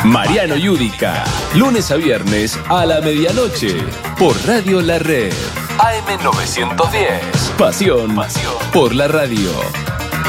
Mariano Yudica, lunes a viernes a la medianoche, por Radio La Red. AM 910. Pasión por la radio.